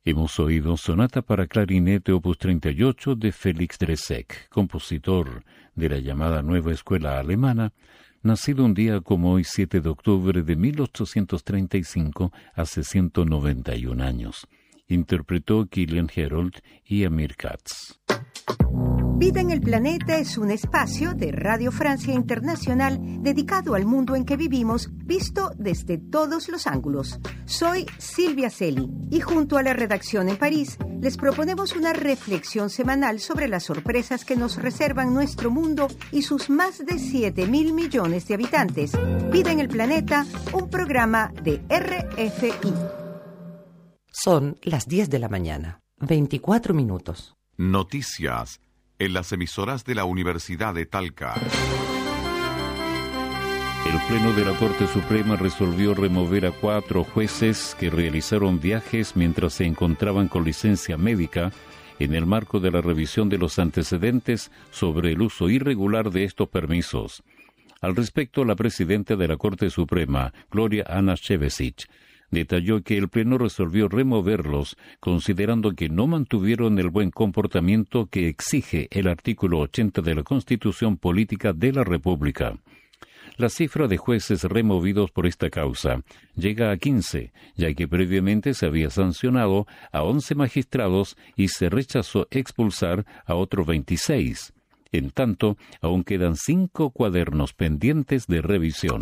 Hemos oído Sonata para clarinete opus 38 de Félix Dresek, compositor de la llamada Nueva Escuela Alemana, nacido un día como hoy 7 de octubre de 1835, hace 191 años. Interpretó Kilian Herold y Amir Katz. Vida en el Planeta es un espacio de Radio Francia Internacional dedicado al mundo en que vivimos, visto desde todos los ángulos. Soy Silvia Celi y junto a la redacción en París les proponemos una reflexión semanal sobre las sorpresas que nos reservan nuestro mundo y sus más de 7.000 millones de habitantes. Vida en el Planeta, un programa de RFI. Son las 10 de la mañana, 24 minutos. Noticias en las emisoras de la Universidad de Talca. El Pleno de la Corte Suprema resolvió remover a 4 jueces que realizaron viajes mientras se encontraban con licencia médica en el marco de la revisión de los antecedentes sobre el uso irregular de estos permisos. Al respecto, la presidenta de la Corte Suprema, Gloria Ana-Shevesic, detalló que el Pleno resolvió removerlos, considerando que no mantuvieron el buen comportamiento que exige el artículo 80 de la Constitución Política de la República. La cifra de jueces removidos por esta causa llega a 15, ya que previamente se había sancionado a 11 magistrados y se rechazó expulsar a otros 26. En tanto, aún quedan 5 cuadernos pendientes de revisión.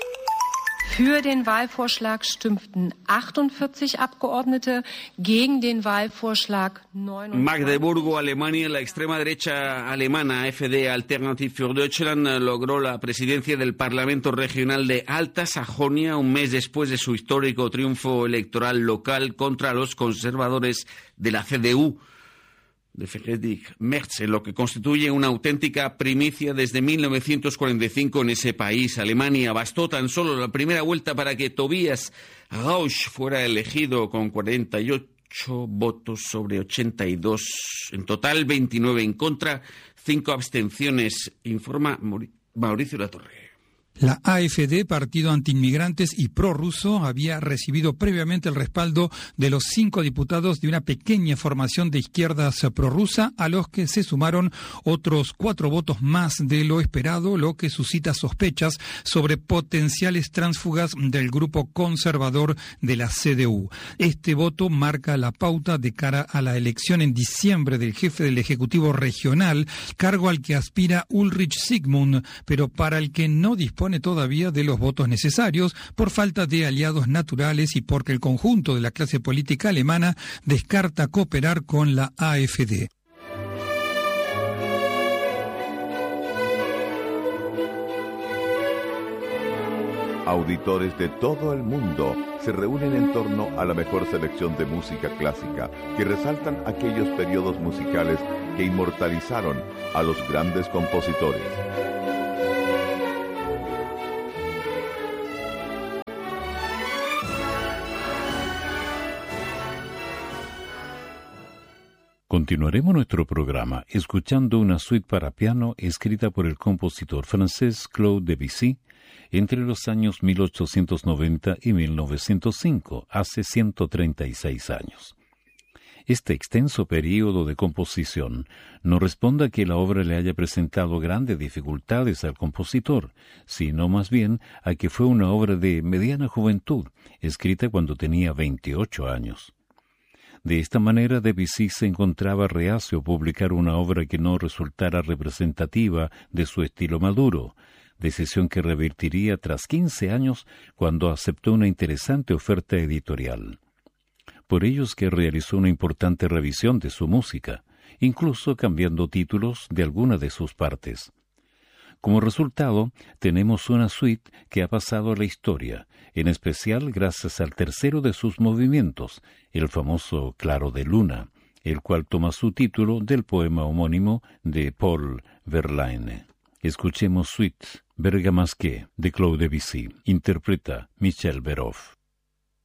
Für den Wahlvorschlag stimmten 48 Abgeordnete, gegen den Wahlvorschlag 29. Magdeburgo, Alemania. La extrema derecha alemana AfD, Alternative für Deutschland, logró la presidencia del Parlamento Regional de Alta Sajonia un mes después de su histórico triunfo electoral local contra los conservadores de la CDU de Friedrich Merz, lo que constituye una auténtica primicia desde 1945 en ese país. Alemania. Bastó tan solo la primera vuelta para que Tobias Rausch fuera elegido con 48 votos sobre 82. En total, 29 en contra, 5 abstenciones, informa Mauricio Latorre. La AfD, partido antiinmigrantes y prorruso, había recibido previamente el respaldo de los 5 diputados de una pequeña formación de izquierdas prorrusa, a los que se sumaron otros 4 votos más de lo esperado, lo que suscita sospechas sobre potenciales tránsfugas del grupo conservador de la CDU. Este voto marca la pauta de cara a la elección en diciembre del jefe del Ejecutivo Regional, cargo al que aspira Ulrich Sigmund, pero para el que no dispone todavía de los votos necesarios por falta de aliados naturales y porque el conjunto de la clase política alemana descarta cooperar con la AfD. Auditores de todo el mundo se reúnen en torno a la mejor selección de música clásica que resaltan aquellos periodos musicales que inmortalizaron a los grandes compositores. Continuaremos nuestro programa escuchando una suite para piano escrita por el compositor francés Claude Debussy entre los años 1890 y 1905, hace 136 años. Este extenso período de composición no responde a que la obra le haya presentado grandes dificultades al compositor, sino más bien a que fue una obra de mediana juventud, escrita cuando tenía 28 años. De esta manera, Debussy se encontraba reacio a publicar una obra que no resultara representativa de su estilo maduro, decisión que revertiría tras 15 años cuando aceptó una interesante oferta editorial. Por ello es que realizó una importante revisión de su música, incluso cambiando títulos de algunas de sus partes. Como resultado, tenemos una suite que ha pasado a la historia, en especial gracias al tercero de sus movimientos, el famoso Claro de Luna, el cual toma su título del poema homónimo de Paul Verlaine. Escuchemos Suite Bergamasque de Claude Debussy, interpreta Michel Beroff.